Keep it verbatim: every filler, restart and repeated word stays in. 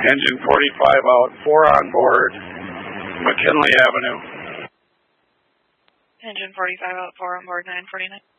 Engine forty-five out, four on board, McKinley Avenue. Engine forty-five out, four on board, nine forty-nine.